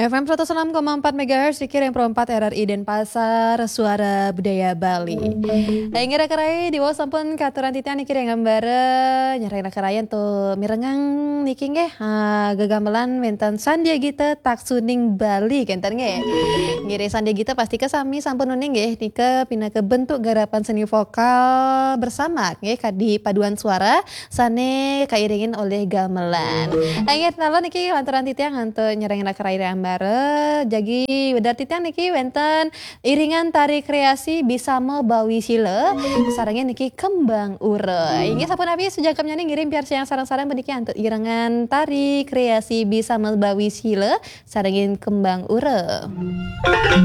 FM 106,4 MHz Dikirim perempat RRI Denpasar, Suara Budaya Bali. Ingin kerai di bawah sampun katuran titian niki yang gambara nyerang kerayan tuh mirengang niki nggih gegamelan wenten Sandia Gita Taksuning Bali kenten nggih. Ngiri Sandia Gita pasti kesami sampun nuning nggih nika pina ke bentuk garapan seni vokal bersama nggih kadi paduan suara sane kairingin oleh gamelan. Ingin nalon niki lantaran titian ngantu nyerang kerai ambare jagi wedar titian niki wenten iringan tari kreasi bisa bawi sila sarangnya niki kembang ure. Ini sampun habis sejak kami ngirim biar siang sarang-sarang beniki untuk iringan tari kreasi bisa bawi sila sarangin kembang ure.